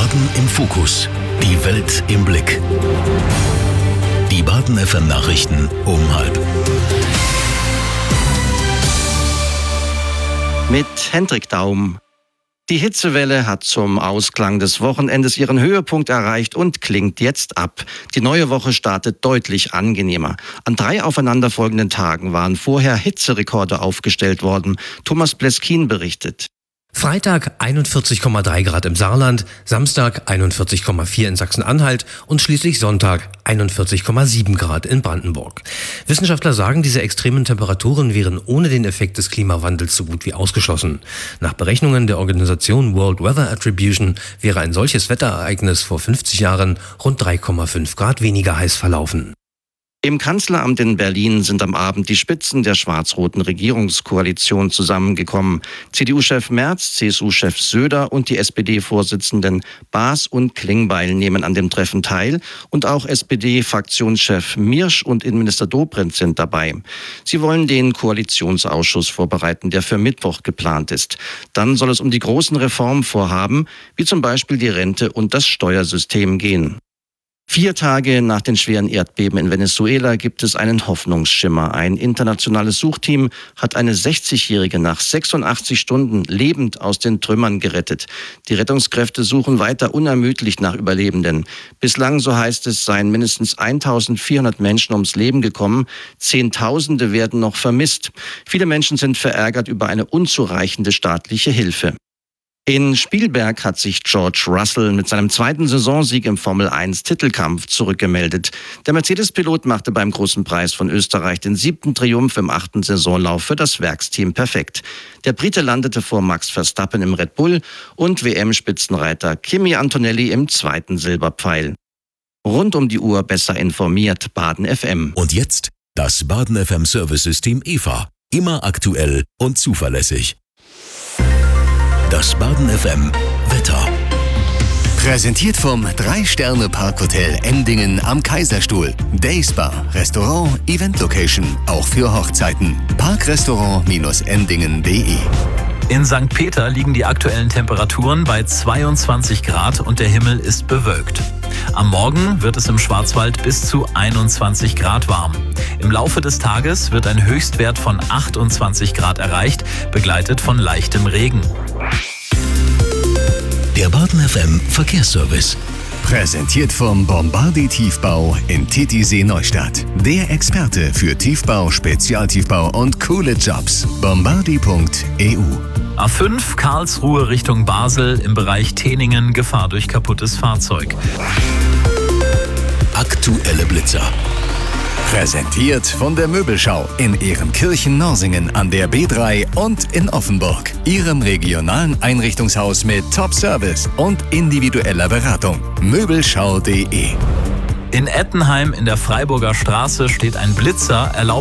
Baden im Fokus. Die Welt im Blick. Die Baden FM Nachrichten um 12:30. Mit Hendrik Daum. Die Hitzewelle hat zum Ausklang des Wochenendes ihren Höhepunkt erreicht und klingt jetzt ab. Die neue Woche startet deutlich angenehmer. An 3 aufeinanderfolgenden Tagen waren vorher Hitzerekorde aufgestellt worden. Thomas Bleskin berichtet. Freitag 41,3 Grad im Saarland, Samstag 41,4 in Sachsen-Anhalt und schließlich Sonntag 41,7 Grad in Brandenburg. Wissenschaftler sagen, diese extremen Temperaturen wären ohne den Effekt des Klimawandels so gut wie ausgeschlossen. Nach Berechnungen der Organisation World Weather Attribution wäre ein solches Wetterereignis vor 50 Jahren rund 3,5 Grad weniger heiß verlaufen. Im Kanzleramt in Berlin sind am Abend die Spitzen der schwarz-roten Regierungskoalition zusammengekommen. CDU-Chef Merz, CSU-Chef Söder und die SPD-Vorsitzenden Baas und Klingbeil nehmen an dem Treffen teil. Und auch SPD-Fraktionschef Mirsch und Innenminister Dobrindt sind dabei. Sie wollen den Koalitionsausschuss vorbereiten, der für Mittwoch geplant ist. Dann soll es um die großen Reformvorhaben, wie zum Beispiel die Rente und das Steuersystem gehen. 4 Tage nach den schweren Erdbeben in Venezuela gibt es einen Hoffnungsschimmer. Ein internationales Suchteam hat eine 60-Jährige nach 86 Stunden lebend aus den Trümmern gerettet. Die Rettungskräfte suchen weiter unermüdlich nach Überlebenden. Bislang, so heißt es, seien mindestens 1400 Menschen ums Leben gekommen. Zehntausende werden noch vermisst. Viele Menschen sind verärgert über eine unzureichende staatliche Hilfe. In Spielberg hat sich George Russell mit seinem 2. Saisonsieg im Formel-1-Titelkampf zurückgemeldet. Der Mercedes-Pilot machte beim Großen Preis von Österreich den 7. Triumph im 8. Saisonlauf für das Werksteam perfekt. Der Brite landete vor Max Verstappen im Red Bull und WM-Spitzenreiter Kimi Antonelli im 2. Silberpfeil. Rund um die Uhr besser informiert, Baden FM. Und jetzt das Baden FM Service-System EVA. Immer aktuell und zuverlässig. Das Baden FM Wetter. Präsentiert vom 3-Sterne-Parkhotel Endingen am Kaiserstuhl. Dayspa, Restaurant, Event-Location, auch für Hochzeiten. Parkrestaurant-endingen.de. In St. Peter liegen die aktuellen Temperaturen bei 22 Grad und der Himmel ist bewölkt. Am Morgen wird es im Schwarzwald bis zu 21 Grad warm. Im Laufe des Tages wird ein Höchstwert von 28 Grad erreicht, begleitet von leichtem Regen. Der Baden FM Verkehrsservice. Präsentiert vom Bombardi Tiefbau in Titisee Neustadt. Der Experte für Tiefbau, Spezialtiefbau und coole Jobs. Bombardi.eu. A5 Karlsruhe Richtung Basel, im Bereich Teningen Gefahr durch kaputtes Fahrzeug. Aktuelle Blitzer. Präsentiert von der Möbelschau in Ehrenkirchen-Norsingen an der B3 und in Offenburg. Ihrem regionalen Einrichtungshaus mit Top-Service und individueller Beratung. Möbelschau.de. In Ettenheim in der Freiburger Straße steht ein Blitzer, erlaubt